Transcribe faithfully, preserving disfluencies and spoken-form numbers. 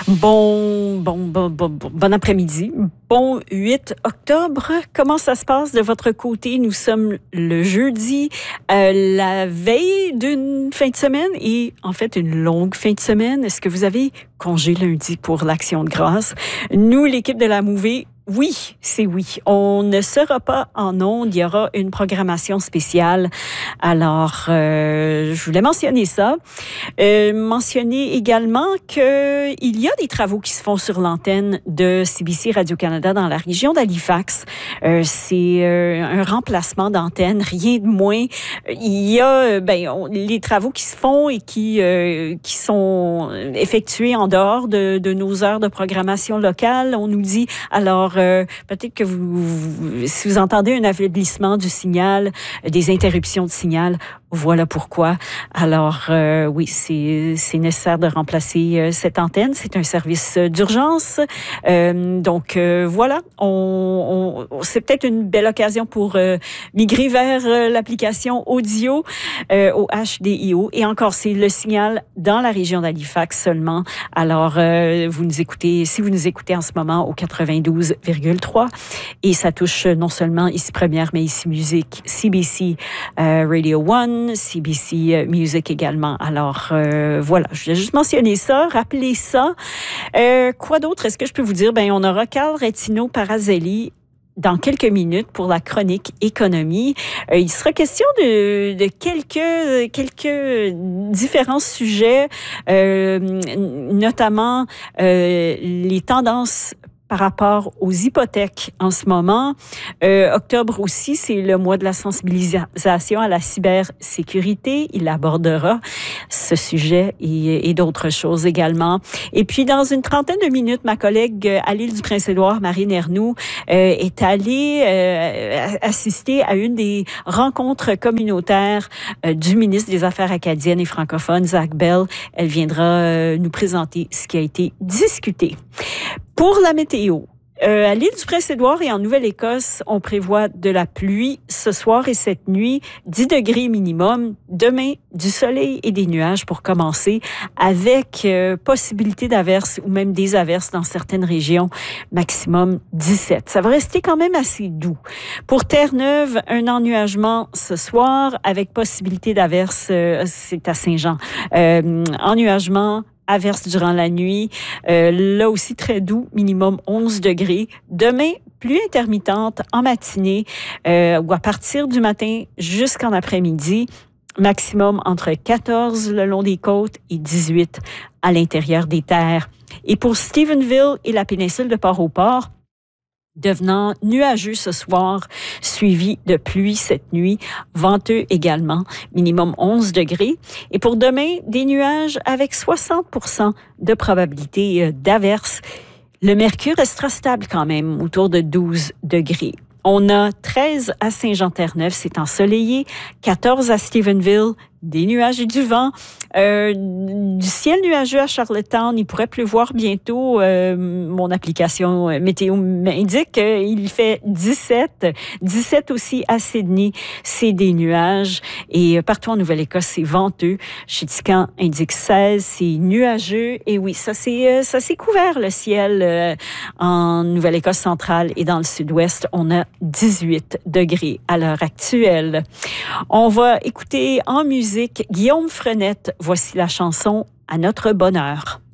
Bon, bon, bon, bon, bon, bon après-midi. Bon huit octobre. Comment ça se passe de votre côté? Nous sommes le jeudi, euh, la veille d'une fin de semaine et en fait une longue fin de semaine. Est-ce que vous avez congé lundi pour l'Action de grâce? Nous, l'équipe de la Mouvée, oui, c'est oui. On ne sera pas en ondes. Il y aura une programmation spéciale. Alors, euh, je voulais mentionner ça. Euh, mentionner également qu'il y a des travaux qui se font sur l'antenne de C B C Radio-Canada dans la région d'Halifax. Euh, c'est euh, un remplacement d'antenne, rien de moins. Il y a ben, on, les travaux qui se font et qui, euh, qui sont effectués en dehors de, de nos heures de programmation locale. On nous dit, alors, Euh, peut-être que vous, vous, si vous entendez un affaiblissement du signal, des interruptions de signal, voilà pourquoi. Alors, euh, oui, c'est, c'est nécessaire de remplacer euh, cette antenne. C'est un service d'urgence. Euh, donc, euh, voilà, on, on, c'est peut-être une belle occasion pour euh, migrer vers euh, l'application audio euh, au H D I O. Et encore, c'est le signal dans la région d'Halifax seulement. Alors, euh, vous nous écoutez, si vous nous écoutez en ce moment au quatre-vingt-douze virgule trois, et ça touche non seulement Ici Première, mais Ici Musique, C B C euh, Radio One, C B C Music également. Alors, euh, voilà, je voulais juste mentionner ça, rappeler ça. Euh, quoi d'autre? Est-ce que je peux vous dire? Ben, on aura Carl Rettino-Parazelli dans quelques minutes pour la chronique économie. Euh, il sera question de, de quelques, quelques différents sujets, euh, notamment euh, les tendances par rapport aux hypothèques en ce moment. Euh, octobre aussi, c'est le mois de la sensibilisation à la cybersécurité. Il abordera ce sujet et, et d'autres choses également. Et puis, dans une trentaine de minutes, ma collègue à l'île du Prince-Édouard, Marine Ernoult, euh, est allée euh, assister à une des rencontres communautaires euh, du ministre des Affaires acadiennes et francophones, Zach Bell. Elle viendra euh, nous présenter ce qui a été discuté. Pour la météo, euh, à l'île du Prince-Édouard et en Nouvelle-Écosse, on prévoit de la pluie ce soir et cette nuit, dix degrés minimum. Demain, du soleil et des nuages pour commencer, avec euh, possibilité d'averses ou même des averses dans certaines régions, maximum dix-sept. Ça va rester quand même assez doux. Pour Terre-Neuve, un ennuagement ce soir avec possibilité d'averses, euh, c'est à Saint-Jean. Euh, ennuagement, averses durant la nuit. Euh, là aussi, très doux, minimum onze degrés. Demain, pluie intermittente en matinée euh, ou à partir du matin jusqu'en après-midi. Maximum entre quatorze le long des côtes et dix-huit à l'intérieur des terres. Et pour Stephenville et la péninsule de Port-au-Port, devenant nuageux ce soir, suivi de pluie cette nuit, venteux également, minimum onze degrés. Et pour demain, des nuages avec soixante pour cent de probabilité d'averse. Le mercure restera stable quand même, autour de douze degrés. On a treize à Saint-Jean-Terre-Neuve, c'est ensoleillé, quatorze à Stephenville, des nuages et du vent, euh, du ciel nuageux à Charlottetown. Il pourrait pleuvoir bientôt. Euh, mon application météo m'indique qu'il fait dix-sept. dix-sept aussi à Sydney, c'est des nuages. Et partout en Nouvelle-Écosse, c'est venteux. Chéticamp indique seize, c'est nuageux. Et oui, ça c'est ça s'est couvert le ciel euh, en Nouvelle-Écosse centrale et dans le sud-ouest. On a dix-huit degrés à l'heure actuelle. On va écouter en musique Guillaume Frenette. Voici la chanson À notre bonheur.